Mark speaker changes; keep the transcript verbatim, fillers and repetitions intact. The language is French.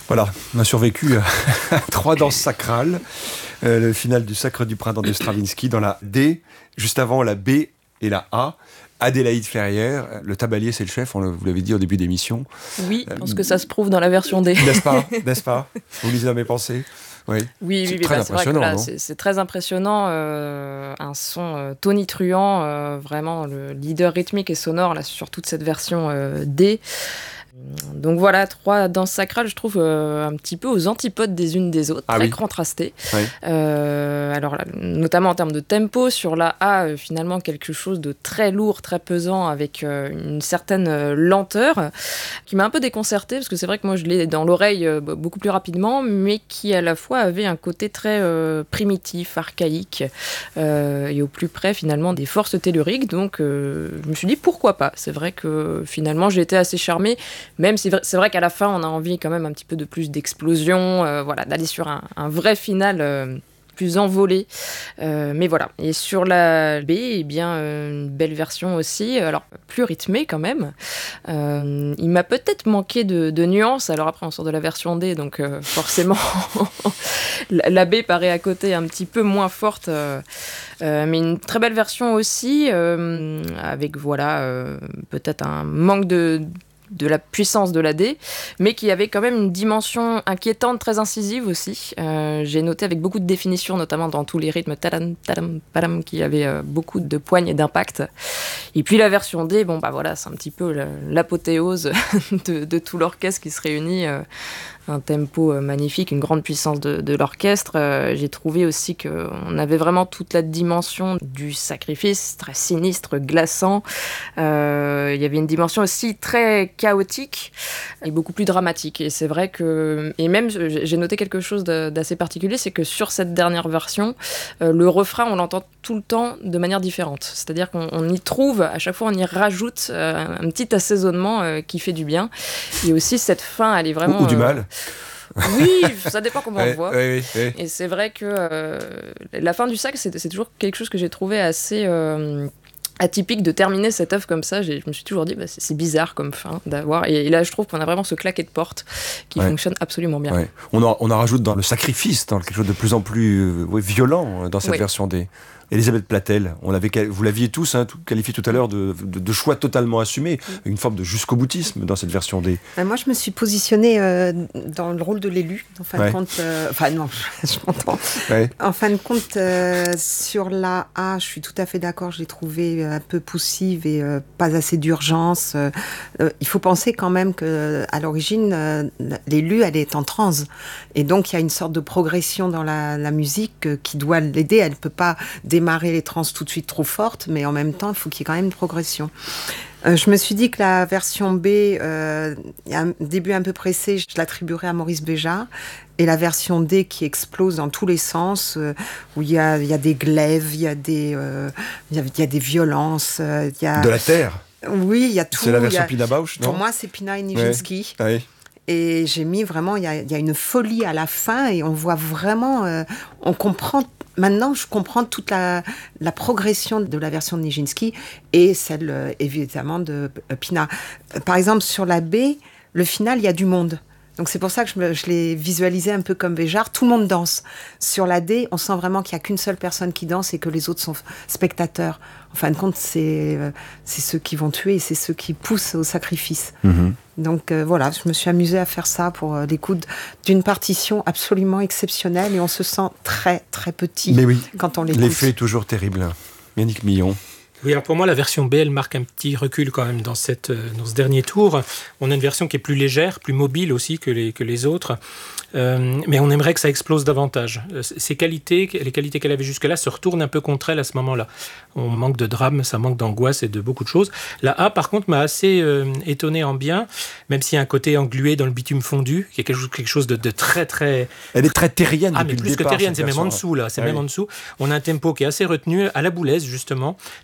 Speaker 1: Voilà, on a survécu à trois danses sacrales. Euh, le final du Sacre du Printemps de Stravinsky dans la D, juste avant la B et la A. Adélaïde Ferrière, le tabalier c'est le chef, on le, vous l'avez dit au début d'émission.
Speaker 2: Oui, je pense euh, que ça se prouve dans la version D.
Speaker 1: N'est-ce pas, n'est-ce pas? Vous lisez dans mes pensées. Oui,
Speaker 2: oui,
Speaker 1: c'est
Speaker 2: oui,
Speaker 1: très
Speaker 2: bah,
Speaker 1: impressionnant.
Speaker 2: C'est, vrai que là,
Speaker 1: non
Speaker 2: c'est, c'est très impressionnant. Euh, un son euh, tonitruant, euh, vraiment le leader rythmique et sonore là, sur toute cette version euh, D. Donc voilà, trois danses sacrales, je trouve euh, un petit peu aux antipodes des unes des autres, ah très oui. contrastées. Oui. Euh, alors là, notamment en termes de tempo, sur la A, euh, finalement quelque chose de très lourd, très pesant, avec euh, une certaine euh, lenteur, euh, qui m'a un peu déconcertée, parce que c'est vrai que moi je l'ai dans l'oreille euh, beaucoup plus rapidement, mais qui à la fois avait un côté très euh, primitif, archaïque, euh, et au plus près finalement des forces telluriques. Donc euh, je me suis dit pourquoi pas. C'est vrai que finalement j'ai été assez charmée. Même si c'est vrai qu'à la fin, on a envie quand même un petit peu de plus d'explosion, euh, voilà, d'aller sur un, un vrai final euh, plus envolé. Euh, mais voilà. Et sur la B, eh bien, euh, une belle version aussi, alors plus rythmée quand même. Euh, il m'a peut-être manqué de, de nuances. Alors après, on sort de la version D, donc euh, forcément, la, la B paraît à côté un petit peu moins forte. Euh, euh, mais une très belle version aussi, euh, avec voilà, euh, peut-être un manque de... de la puissance de la D, mais qui avait quand même une dimension inquiétante, très incisive aussi. Euh, j'ai noté avec beaucoup de définitions, notamment dans tous les rythmes, tadam, tadam, padam, qui avait euh, beaucoup de poignes et d'impact. Et puis la version D, bon bah voilà, c'est un petit peu l'apothéose de, de tout l'orchestre qui se réunit. Euh, un tempo magnifique, une grande puissance de, de l'orchestre. Euh, j'ai trouvé aussi qu'on avait vraiment toute la dimension du sacrifice, très sinistre, glaçant. Euh, il y avait une dimension aussi très chaotique et beaucoup plus dramatique. Et c'est vrai que... Et même, j'ai noté quelque chose d'assez particulier, c'est que sur cette dernière version, euh, le refrain, on l'entend tout le temps de manière différente. C'est-à-dire qu'on on y trouve, à chaque fois, on y rajoute euh, un petit assaisonnement euh, qui fait du bien. Et aussi, cette fin, elle est vraiment...
Speaker 1: Ou, ou du mal.
Speaker 2: Oui, ça dépend comment on le voit.
Speaker 1: Oui, oui, oui.
Speaker 2: Et c'est vrai que euh, la fin du sac, c'est, c'est toujours quelque chose que j'ai trouvé assez euh, atypique de terminer cette œuvre comme ça. J'ai, je me suis toujours dit, bah, c'est, c'est bizarre comme fin d'avoir. Et, et là, je trouve qu'on a vraiment ce claquet de porte qui ouais. fonctionne absolument bien.
Speaker 1: Ouais. On, en, on en rajoute dans le sacrifice, dans quelque chose de plus en plus euh, ouais, violent dans cette ouais. version D. Elisabeth Platel, on avait, vous l'aviez tous hein, tout, qualifié tout à l'heure de, de, de choix totalement assumé, une forme de jusqu'au-boutisme dans cette version D.
Speaker 3: Ben moi, je me suis positionnée euh, dans le rôle de l'élu, en fin ouais. de compte. Euh, enfin, non, je m'entends. Ouais. En fin de compte, euh, sur la A, je suis tout à fait d'accord, je l'ai trouvée un peu poussive et euh, pas assez d'urgence. Euh, euh, il faut penser quand même qu'à l'origine, euh, l'élu, elle est en transe. Et donc, il y a une sorte de progression dans la, la musique euh, qui doit l'aider. Elle ne peut pas démarrer les trans tout de suite trop fortes, mais en même temps, il faut qu'il y ait quand même une progression. Euh, je me suis dit que la version B, euh, il y a un début un peu pressé, je l'attribuerais à Maurice Béjart, et la version D qui explose dans tous les sens, euh, où il y a, il y a des glaives, il y a des, euh, il y a, il y a des violences. Euh, il y a...
Speaker 1: De la terre.
Speaker 3: Oui, il y a tout.
Speaker 1: C'est la version
Speaker 3: a...
Speaker 1: Pina Bausch, non ?
Speaker 3: Pour moi, c'est Pina et Nijinsky.
Speaker 1: Ouais. Oui.
Speaker 3: Et j'ai mis vraiment, il y a, il y a une folie à la fin, et on voit vraiment, euh, on comprend. Maintenant, je comprends toute la, la progression de la version de Nijinsky et celle, euh, évidemment, de euh, Pina. Euh, par exemple, sur la B, le final, il y a du monde. Donc, c'est pour ça que je, me, je l'ai visualisé un peu comme Béjart. Tout le monde danse. Sur la D, on sent vraiment qu'il n'y a qu'une seule personne qui danse et que les autres sont spectateurs. En fin de compte, c'est, euh, c'est ceux qui vont tuer et c'est ceux qui poussent au sacrifice. Mm-hmm. Donc euh, voilà, je me suis amusée à faire ça pour euh, l'écoute d'une partition absolument exceptionnelle et on se sent très très petit
Speaker 1: Mais oui,
Speaker 3: quand on l'écoute.
Speaker 1: L'effet est toujours terrible. Yannick Millon.
Speaker 4: Oui, alors pour moi, la version B, elle marque un petit recul quand même dans, cette, dans ce dernier tour. On a une version qui est plus légère, plus mobile aussi que les, que les autres. Euh, mais on aimerait que ça explose davantage. Ses qualités, les qualités qu'elle avait jusque-là se retournent un peu contre elle à ce moment-là. On manque de drame, ça manque d'angoisse et de beaucoup de choses. La A, par contre, m'a assez euh, étonné en bien, même s'il y a un côté englué dans le bitume fondu, qui est quelque chose, quelque chose de, de très, très...
Speaker 1: Elle est très terrienne
Speaker 4: ah,
Speaker 1: depuis
Speaker 4: mais plus
Speaker 1: le départ,
Speaker 4: que terrienne, c'est même en dessous, là. C'est ah, même oui. en dessous. On a un tempo qui est assez retenu, à la Boulez, justement,